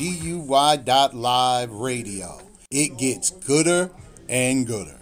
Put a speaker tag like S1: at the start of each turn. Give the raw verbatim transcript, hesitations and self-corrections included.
S1: D U Y dot live radio. It gets gooder and gooder.